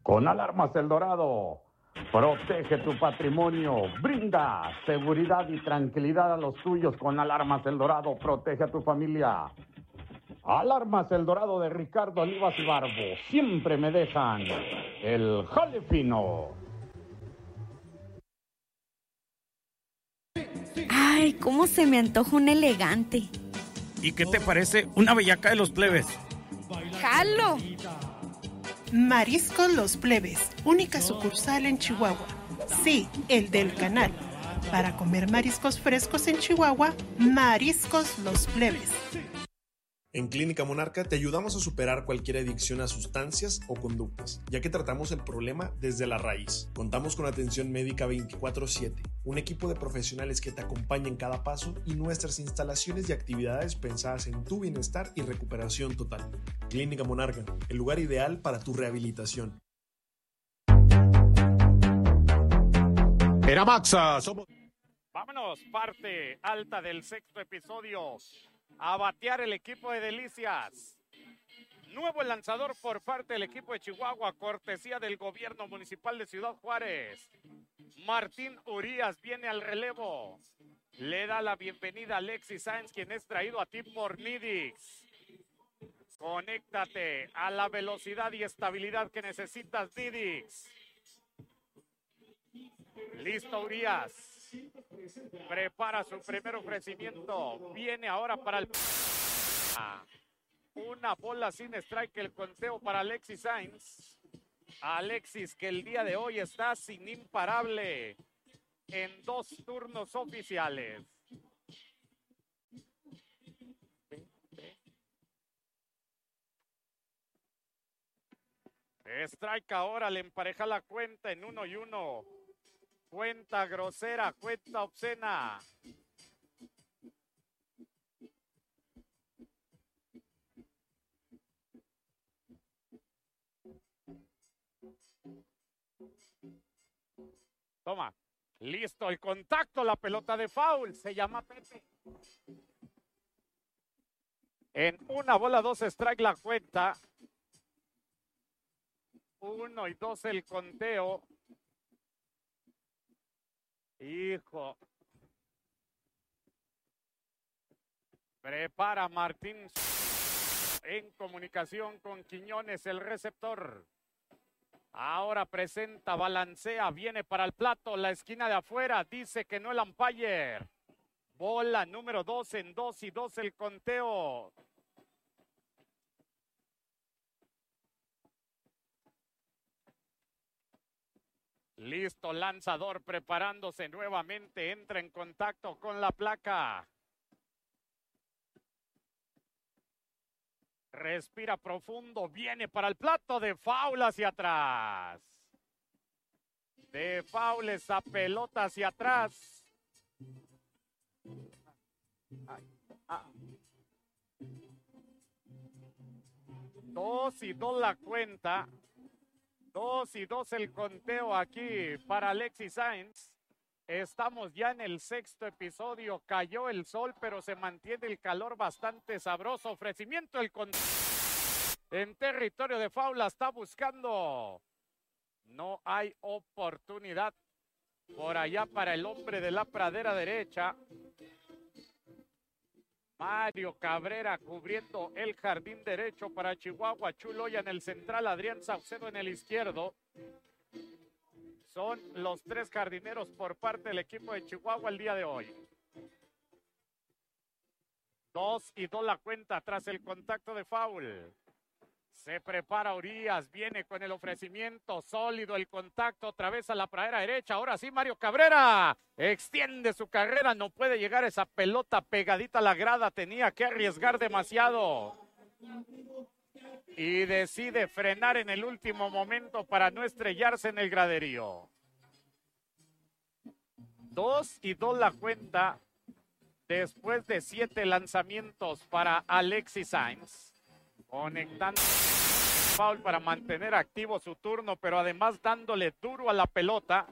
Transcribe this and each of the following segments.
Con Alarmas El Dorado, protege tu patrimonio, brinda seguridad y tranquilidad a los tuyos. Con Alarmas El Dorado, protege a tu familia. Alarmas El Dorado de Ricardo Olivas y Barbo, siempre me dejan el jale fino. Ay, cómo se me antoja un elegante. ¿Y qué te parece una bellaca de los plebes? ¡Jalo! Mariscos Los Plebes, única sucursal en Chihuahua. Sí, el del canal. Para comer mariscos frescos en Chihuahua, Mariscos Los Plebes. En Clínica Monarca te ayudamos a superar cualquier adicción a sustancias o conductas, ya que tratamos el problema desde la raíz. Contamos con atención médica 24/7, un equipo de profesionales que te acompaña en cada paso y nuestras instalaciones y actividades pensadas en tu bienestar y recuperación total. Clínica Monarca, el lugar ideal para tu rehabilitación. Era Maxa, somos... Vámonos, parte alta del sexto episodio. A batear el equipo de Delicias. Nuevo lanzador por parte del equipo de Chihuahua, cortesía del gobierno municipal de Ciudad Juárez. Martín Urias viene al relevo. Le da la bienvenida a Alexis Sáenz, quien es traído a ti por Nidix. Conéctate a la velocidad y estabilidad que necesitas, Nidix. Listo, Urias. Prepara su primer ofrecimiento. Viene ahora para el... Una bola sin strike, el conteo para Alexis Sáenz. Alexis, que el día de hoy está sin imparable en 2 turnos oficiales. Strike ahora, le empareja la cuenta en 1-1. Cuenta grosera, cuenta obscena. Toma, listo el contacto, la pelota de foul, se llama Pepe. En 1-2 strike la cuenta. 1-2 el conteo. Hijo. Prepara Martín en comunicación con Quiñones, el receptor. Ahora presenta, balancea, viene para el plato, la esquina de afuera, dice que no el umpire. Bola número 2 en 2-2 el conteo. Listo, lanzador preparándose nuevamente, entra en contacto con la placa. Respira profundo, viene para el plato, de foul hacia atrás. De foul esa pelota hacia atrás. 2-2 la cuenta. 2-2 el conteo aquí para Alexis Sáenz. Estamos ya en el sexto episodio. Cayó el sol, pero se mantiene el calor bastante sabroso. Ofrecimiento el conteo en territorio de foul, la está buscando. No hay oportunidad por allá para el hombre de la pradera derecha. Mario Cabrera cubriendo el jardín derecho para Chihuahua. Chuloya en el central, Adrián Saucedo en el izquierdo. Son los 3 jardineros por parte del equipo de Chihuahua el día de hoy. 2-2 la cuenta tras el contacto de foul. Se prepara Urias, viene con el ofrecimiento, sólido el contacto, otra vez a la pradera derecha. Ahora sí, Mario Cabrera extiende su carrera, no puede llegar esa pelota pegadita a la grada, tenía que arriesgar demasiado. Y decide frenar en el último momento para no estrellarse en el graderío. 2-2 la cuenta después de 7 lanzamientos para Alexis Sáenz. Conectando foul para mantener activo su turno, pero además dándole duro a la pelota.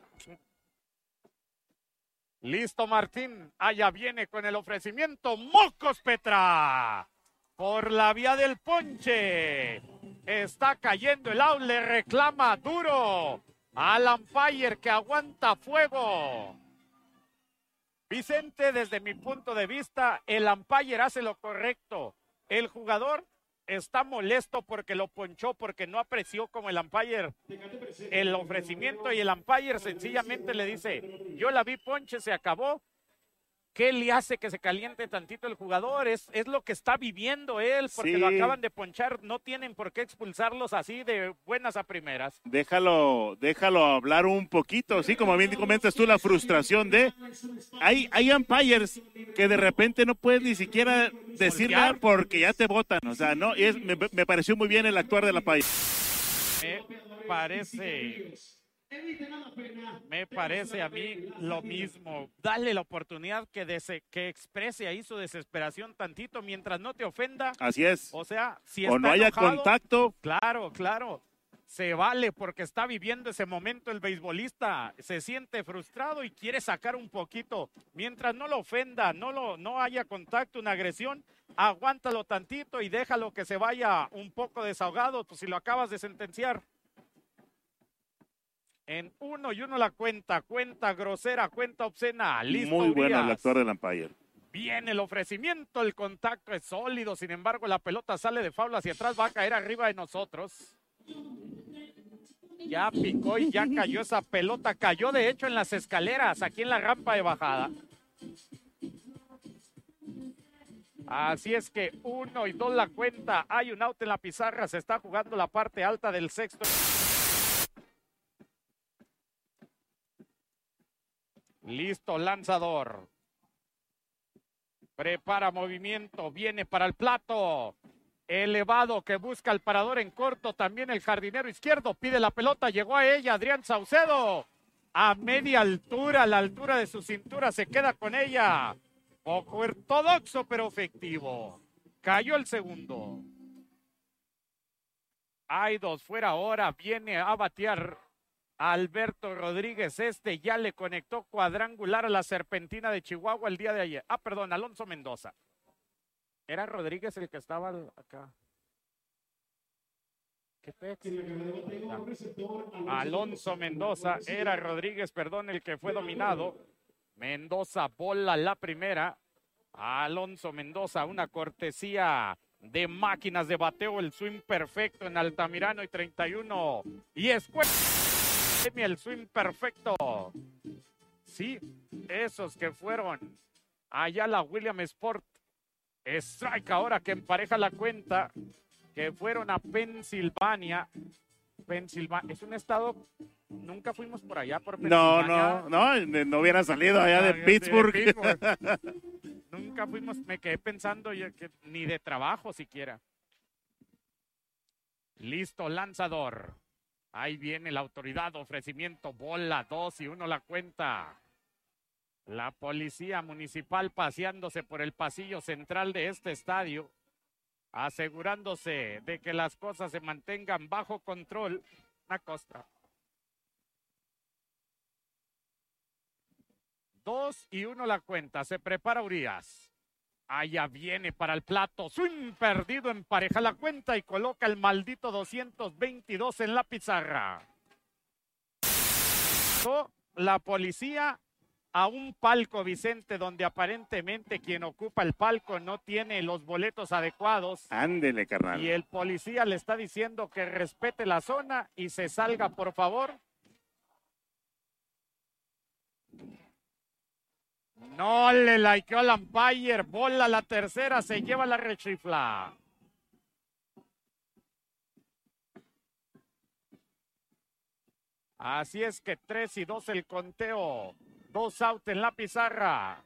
Listo Martín, allá viene con el ofrecimiento. Mocos Petra, por la vía del ponche. Está cayendo el out, le reclama duro al umpire que aguanta fuego. Vicente, desde mi punto de vista, el umpire hace lo correcto. El jugador está molesto porque lo ponchó, porque no apreció como el umpire el ofrecimiento, y el umpire sencillamente le dice, yo la vi, ponche, se acabó. ¿Qué le hace que se caliente tantito el jugador? Es lo que está viviendo él, porque lo acaban de ponchar. No tienen por qué expulsarlos así de buenas a primeras. Déjalo hablar un poquito, sí, como bien comentas tú, la frustración de... Hay umpires que de repente no puedes ni siquiera decir nada porque ya te votan. O sea, no, me pareció muy bien el actuar del umpire. Me parece a mí lo mismo. Dale la oportunidad que exprese ahí su desesperación tantito mientras no te ofenda. Así es. O sea, si o está no haya enojado, contacto. Claro. Se vale porque está viviendo ese momento el beisbolista. Se siente frustrado y quiere sacar un poquito. Mientras no lo ofenda, no haya contacto, una agresión, aguántalo tantito y déjalo que se vaya un poco desahogado, pues si lo acabas de sentenciar. En 1-1 la cuenta grosera, cuenta obscena. Listo, muy bueno Urias. el actor del umpire. Viene el ofrecimiento, el contacto es sólido, sin embargo la pelota sale de foul hacia atrás, va a caer arriba de nosotros. Ya picó y ya cayó esa pelota, cayó de hecho en las escaleras, aquí en la rampa de bajada. Así es que 1 y 2 la cuenta, hay un out en la pizarra, se está jugando la parte alta del sexto. Listo, lanzador. Prepara movimiento, viene para el plato. Elevado que busca el parador en corto, también el jardinero izquierdo pide la pelota, llegó a ella Adrián Saucedo. A media altura, a la altura de su cintura, se queda con ella. Poco ortodoxo, pero efectivo. Cayó el segundo. Hay dos fuera ahora, viene a batear Alberto Rodríguez, ya le conectó cuadrangular a la Serpentina de Chihuahua el día de ayer. Alonso Mendoza. Era Rodríguez el que estaba acá. ¿Qué pex? Alonso Mendoza, era Rodríguez, el que fue dominado. Mendoza, bola la primera. Alonso Mendoza, una cortesía de Máquinas de Bateo, el swing perfecto en Altamirano y 31. Y el swing perfecto. Sí, esos que fueron allá la William Sport. Strike ahora que empareja la cuenta, que fueron a Pensilvania. Es un estado, nunca fuimos por allá por Pensilvania. No hubiera salido allá de Pittsburgh. Nunca fuimos, me quedé pensando que ni de trabajo siquiera. Listo, lanzador. Ahí viene la autoridad, ofrecimiento, bola, 2 y 1 la cuenta. La policía municipal paseándose por el pasillo central de este estadio, asegurándose de que las cosas se mantengan bajo control. Una costa. 2 y 1 la cuenta, se prepara Urias. Allá viene para el plato, swing perdido, empareja la cuenta y coloca el maldito 222 en la pizarra. La policía a un palco, Vicente, donde aparentemente quien ocupa el palco no tiene los boletos adecuados. Ándele, carnal. Y el policía le está diciendo que respete la zona y se salga, por favor. No le likeó al umpire, bola la tercera, se lleva la rechifla. Así es que 3 y 2 el conteo, 2 out en la pizarra.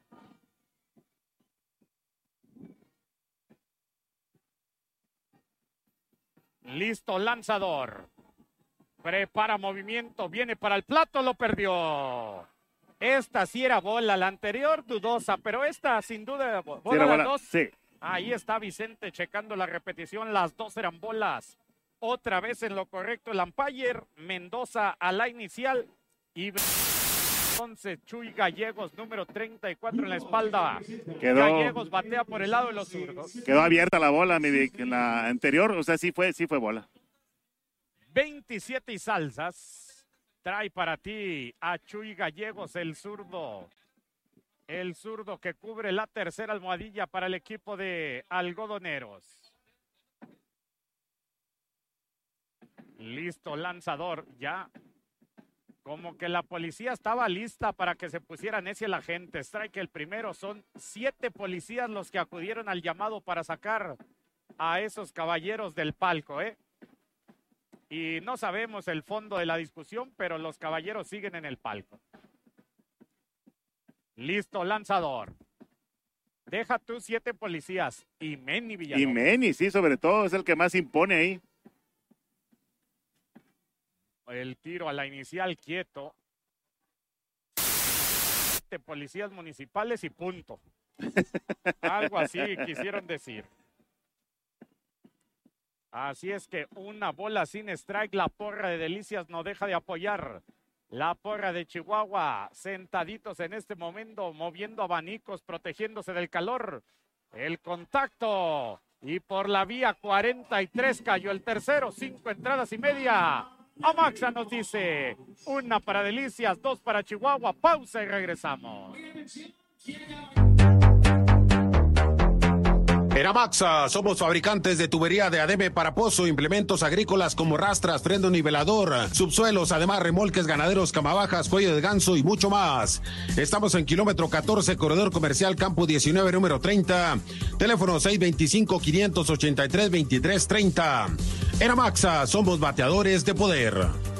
Listo, lanzador. Prepara movimiento, viene para el plato, lo perdió. Esta sí era bola, la anterior dudosa, pero esta sin duda bola, las dos. Sí. Ahí está Vicente checando la repetición, las dos eran bolas. Otra vez en lo correcto el umpire, Mendoza a la inicial y entonces Chuy Gallegos, número 34 en la espalda. Gallegos batea por el lado de los zurdos. Quedó abierta la bola, mi Vic, en la anterior, o sea, sí fue bola. 27 y salsas. Trae para ti a Chuy Gallegos, el zurdo. El zurdo que cubre la tercera almohadilla para el equipo de Algodoneros. Listo, lanzador. Ya como que la policía estaba lista para que se pusiera necia la gente. Strike el primero. Son 7 policías los que acudieron al llamado para sacar a esos caballeros del palco, Y no sabemos el fondo de la discusión, pero los caballeros siguen en el palco. Listo, lanzador. Deja tú 7 policías. Y Manny Villalobos. Y Manny, sí, sobre todo, es el que más impone ahí. El tiro a la inicial quieto. 7 policías municipales y punto. Algo así quisieron decir. Así es que una bola sin strike. La porra de Delicias no deja de apoyar. La porra de Chihuahua, sentaditos en este momento, moviendo abanicos, protegiéndose del calor. El contacto. Y por la vía 43 cayó el tercero. 5 entradas y media. Amaxa nos dice, 1 para Delicias, 2 para Chihuahua. Pausa y regresamos. En Amaxa somos fabricantes de tubería de ADM para pozo, implementos agrícolas como rastras, freno nivelador, subsuelos, además remolques ganaderos, camabajas, cuello de ganso y mucho más. Estamos en kilómetro 14, corredor comercial Campo 19, número 30. Teléfono 625-583-2330. En Amaxa somos bateadores de poder.